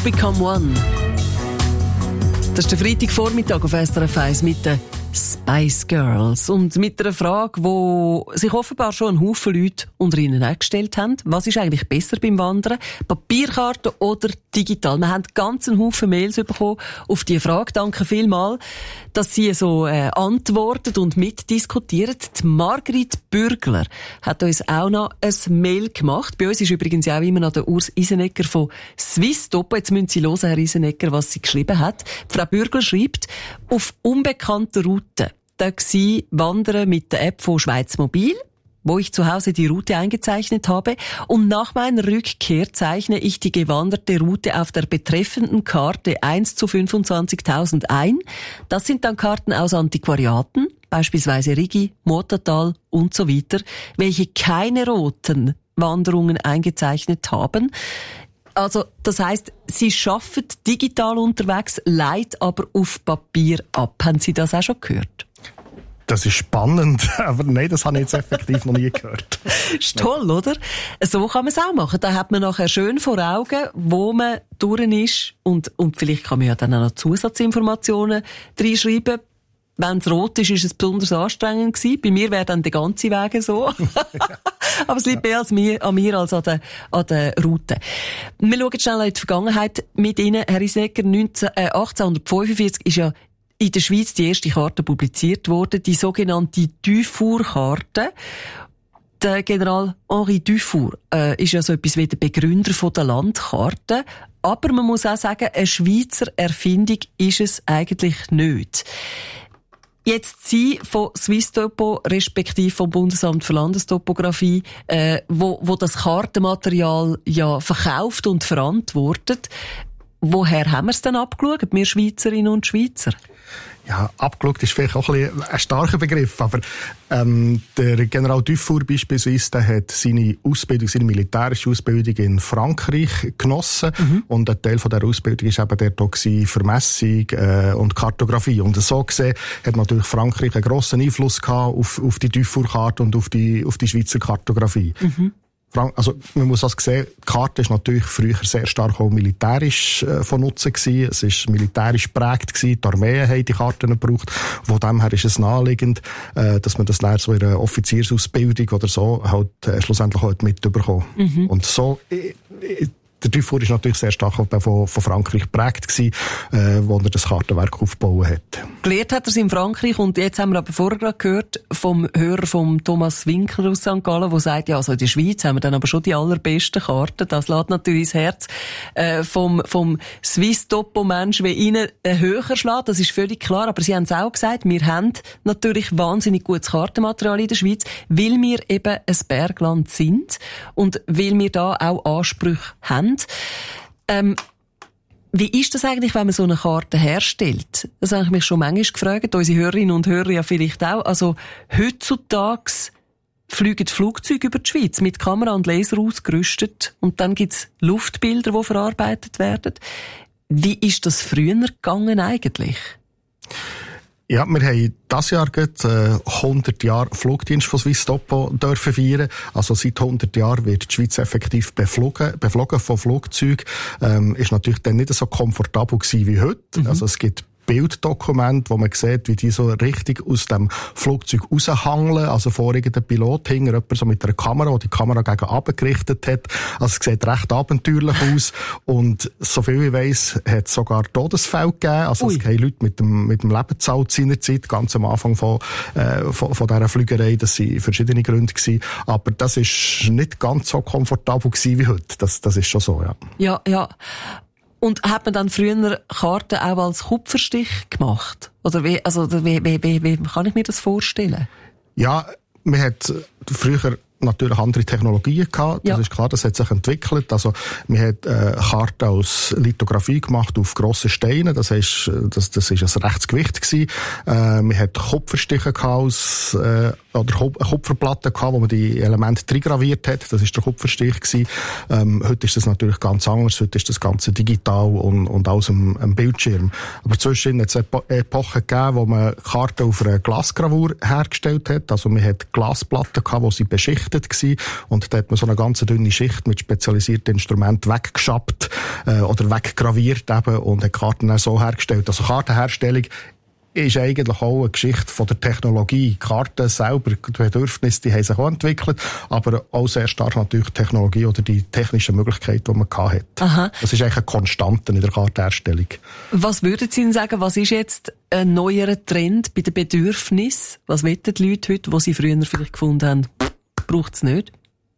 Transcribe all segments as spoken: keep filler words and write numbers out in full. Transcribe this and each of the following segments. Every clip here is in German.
Become One. Das ist der Freitagvormittag auf S R F eins mit den Spice Girls. Und mit einer Frage, die sich offenbar schon ein Haufen Leute unter ihnen auch gestellt haben. Was ist eigentlich besser beim Wandern? Papierkarte oder digital? Wir haben ganz einen Haufen Mails bekommen auf diese Frage. Danke vielmals, dass Sie so äh, antworten und mitdiskutieren. Die Margrit Bürgler hat uns auch noch ein Mail gemacht. Bei uns ist übrigens auch immer noch der Urs Isenegger von Swisstopo. Jetzt müssen Sie hören, Herr Isenegger, was sie geschrieben hat. Frau Bürgler schreibt, auf unbekannter Route da gsi wandern mit der App von Schweiz Mobil, wo ich zu Hause die Route eingezeichnet habe, und nach meiner Rückkehr zeichne ich die gewanderte Route auf der betreffenden Karte eins zu fünfundzwanzigtausend ein. Das sind dann Karten aus Antiquariaten, beispielsweise Rigi, Murtertal und so weiter, welche keine roten Wanderungen eingezeichnet haben. Also, das heisst, Sie arbeiten digital unterwegs, leiten aber auf Papier ab. Haben Sie das auch schon gehört? Das ist spannend, aber nein, das habe ich jetzt effektiv noch nie gehört. Ist toll, oder? So kann man es auch machen. Da hat man nachher schön vor Augen, wo man durch ist, und, und vielleicht kann man ja dann auch noch Zusatzinformationen reinschreiben. Wenn es rot ist, ist es besonders anstrengend gewesen. Bei mir wäre dann der ganze Weg so. Aber es liegt mehr als mir, an mir als an der, an der Route. Wir schauen schnell in die Vergangenheit mit Ihnen. Herr Isenegger, äh, achtzehnhundertfünfundvierzig ist ja in der Schweiz die erste Karte publiziert worden, die sogenannte Dufour-Karte. Der General Henri Dufour äh, ist ja so etwas wie der Begründer von der Landkarte. Aber man muss auch sagen, eine Schweizer Erfindung ist es eigentlich nicht. Jetzt Sie von Swisstopo, respektive vom Bundesamt für Landestopographie, äh, wo, wo das Kartenmaterial ja verkauft und verantwortet. Woher haben wir es denn abgeschaut, wir Schweizerinnen und Schweizer? Ja, abgeschaut ist vielleicht auch ein, bisschen ein starker Begriff, aber ähm, der General Dufour beispielsweise, der hat seine Ausbildung, seine militärische Ausbildung in Frankreich genossen, mhm. und ein Teil von dieser Ausbildung war eben dort auch für Messung äh, und Kartografie. Und so gesehen hat natürlich Frankreich einen grossen Einfluss gehabt auf, auf die Dufour-Karte und auf die, auf die Schweizer Kartografie. Mhm. Also, man muss das sehen, die Karte ist natürlich früher sehr stark auch militärisch äh, von Nutzen gewesen. Es ist militärisch geprägt gewesen. Die Armeen haben die Karten gebraucht. Von dem her ist es naheliegend, äh, dass man das lernt, so in einer Offiziersausbildung oder so, halt, äh, schlussendlich halt mitbekommen. Mhm. Und so, äh, äh, der Dufour ist natürlich sehr stark von, von Frankreich geprägt gewesen, äh, wo er das Kartenwerk aufgebaut hat. Gelehrt hat er es in Frankreich, und jetzt haben wir aber vorher gerade gehört vom Hörer von Thomas Winkler aus Sankt Gallen, der sagt, ja, also in der Schweiz haben wir dann aber schon die allerbesten Karten. Das lässt natürlich das Herz äh, vom, vom Swisstopo-Mensch wie Ihnen äh, höher schlagen. Das ist völlig klar. Aber Sie haben es auch gesagt, wir haben natürlich wahnsinnig gutes Kartenmaterial in der Schweiz, weil wir eben ein Bergland sind und weil wir da auch Ansprüche haben. Ähm, wie ist das eigentlich, wenn man so eine Karte herstellt? Das habe ich mich schon manchmal gefragt, unsere Hörerinnen und Hörer ja vielleicht auch. Also, heutzutage fliegen Flugzeuge über die Schweiz mit Kamera und Laser ausgerüstet, und dann gibt's Luftbilder, die verarbeitet werden. Wie ist das früher gegangen eigentlich? Ja, wir haben dieses Jahr gerade äh, hundert Jahre Flugdienst von Swisstopo dürfen feiern. Also seit hundert Jahren wird die Schweiz effektiv beflogen, beflogen von Flugzeugen. Ähm, ist natürlich dann nicht so komfortabel gewesen wie heute. Mhm. Also es gibt Bilddokument, wo man sieht, wie die so richtig aus dem Flugzeug raushangeln. Also vor irgendeinem Pilot hinter jemand so mit einer Kamera, die die Kamera gegen runter gerichtet hat. Also es sieht recht abenteuerlich aus. Und soviel ich weiss, hat es sogar Todesfälle gegeben. Also Ui. Es haben Leute mit dem, mit dem Leben gezahlt seinerzeit, ganz am Anfang von, äh, von, von dieser Flügerei. Das waren verschiedene Gründe gewesen. Aber das ist nicht ganz so komfortabel gewesen wie heute. Das, das ist schon so, ja. Ja, ja. Und hat man dann früher Karten auch als Kupferstich gemacht? Oder wie, also, wie, wie, wie, wie kann ich mir das vorstellen? Ja, man hat früher natürlich andere Technologien gehabt. Das ja. ist klar, das hat sich entwickelt. Also, man hat, äh, Karten aus Lithografie gemacht auf grossen Steinen. Das heisst, das, das ist ein rechtes Gewicht gewesen. Äh, man hat Kupferstiche gehabt aus, äh, oder eine Kupferplatte gehabt, wo man die Elemente reingraviert hat. Das war der Kupferstich gewesen. Ähm, heute ist das natürlich ganz anders. Heute ist das Ganze digital und, und alles am, am Bildschirm. Aber zwischen hat es Epochen gegeben, wo man Karten auf einer Glasgravur hergestellt hat. Also man hat Glasplatten gehabt, wo sie beschichtet waren. Und da hat man so eine ganz dünne Schicht mit spezialisierten Instrumenten weggeschappt äh, oder weggraviert eben und hat Karten dann so hergestellt. Also Kartenherstellung ist eigentlich auch eine Geschichte von der Technologie. Die Karten selber, die Bedürfnisse, die haben sich auch entwickelt, aber auch sehr stark natürlich die Technologie oder die technischen Möglichkeiten, die man hatte. Aha. Das ist eigentlich eine Konstante in der Kartenherstellung. Was würden Sie denn sagen, was ist jetzt ein neuerer Trend bei den Bedürfnissen? Was wollen die Leute heute, die sie früher vielleicht gefunden haben, braucht es nicht?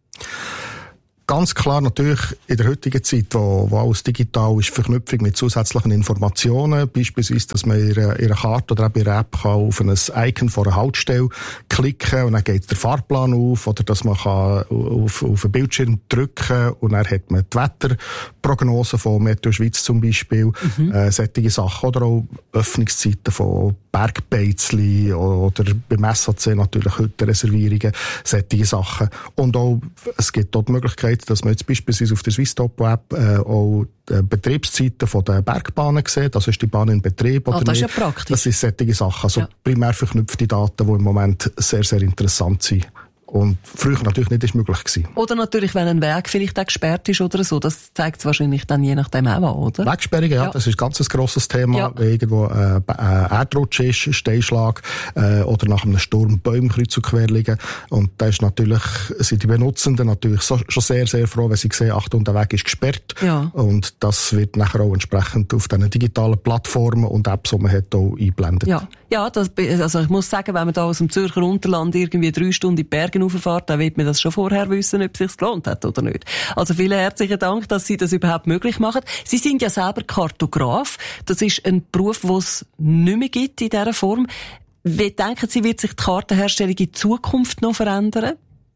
Ganz klar natürlich in der heutigen Zeit, wo, wo alles digital ist, Verknüpfung mit zusätzlichen Informationen, beispielsweise, dass man ihre, ihre Karte oder eben ihre App kann auf ein Icon von einer Haltestelle klicken und dann geht der Fahrplan auf, oder dass man kann auf, auf einen Bildschirm drücken und dann hat man die Wetterprognose von Meteo Schweiz zum Beispiel, mhm. äh, solche Sachen, oder auch Öffnungszeiten von Bergbeizli oder beim S A C natürlich heute Reservierungen, solche Sachen. Und auch, es gibt dort die Möglichkeit, dass man jetzt beispielsweise auf der Swisstopo-App äh, auch die Betriebszeiten von der Bergbahnen sieht. Also ist die Bahn in Betrieb oder oh, das nicht. Ist ja praktisch. Das sind solche Sachen. Also ja. primär verknüpfte Daten, die im Moment sehr, sehr interessant sind. Und früher natürlich nicht ist möglich gewesen. Oder natürlich, wenn ein Weg vielleicht auch gesperrt ist oder so. Das zeigt es wahrscheinlich dann je nachdem auch an, oder? Wegsperrungen, ja, ja. Das ist ein ganz grosses Thema. Ja. Wenn irgendwo äh, äh, Erdrutsch ist, Steinschlag, äh, oder nach einem Sturm Bäume kreuz und quer liegen. Und da ist natürlich, sind die Benutzenden natürlich so, schon sehr, sehr froh, wenn sie sehen, Achtung, der Weg ist gesperrt. Ja. Und das wird nachher auch entsprechend auf diesen digitalen Plattformen und Apps, die man hat, auch eingeblendet. Ja, ja das, also ich muss sagen, wenn man da aus dem Zürcher Unterland irgendwie drei Stunden in die Berge rauffahrt, dann wird man das schon vorher wissen, ob es sich gelohnt hat oder nicht. Also vielen herzlichen Dank, dass Sie das überhaupt möglich machen. Sie sind ja selber Kartograf. Das ist ein Beruf, den es nicht mehr gibt in dieser Form. Wie denken Sie, wird sich die Kartenherstellung in Zukunft noch verändern?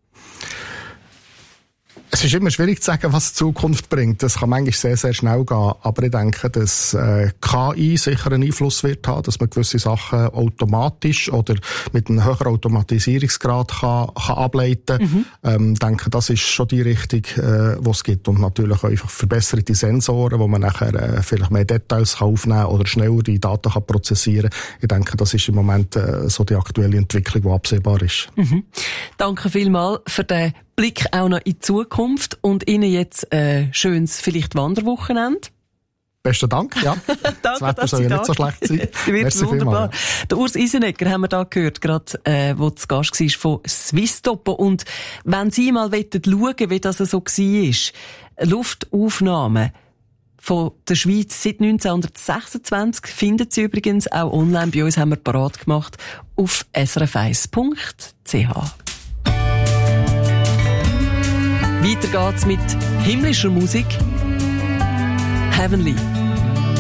Es ist immer schwierig zu sagen, was die Zukunft bringt. Das kann manchmal sehr, sehr schnell gehen. Aber ich denke, dass äh, K I sicher einen Einfluss wird haben, dass man gewisse Sachen automatisch oder mit einem höheren Automatisierungsgrad kann, kann ableiten kann. Mhm. Ähm, ich denke, das ist schon die Richtung, äh, die es gibt. Und natürlich auch einfach verbesserte Sensoren, wo man nachher äh, vielleicht mehr Details kann aufnehmen kann oder schneller die Daten kann prozessieren kann. Ich denke, das ist im Moment äh, so die aktuelle Entwicklung, die absehbar ist. Mhm. Danke vielmals für den Blick auch noch in die Zukunft und Ihnen jetzt ein äh, schönes, vielleicht Wanderwochenende. Besten Dank, ja. Danke, das Wetter soll ja nicht so schlecht sein. Wird wunderbar. Ja. Der Urs Isenegger haben wir da gehört, gerade, äh, wo zu Gast war von Swisstopo. Und wenn Sie mal schauen wollen, wie das so war, Luftaufnahmen von der Schweiz seit neunzehnhundertsechsundzwanzig finden Sie übrigens auch online. Bei uns haben wir parat gemacht auf s r f eins punkt c h. Weiter geht's mit himmlischer Musik. Heavenly.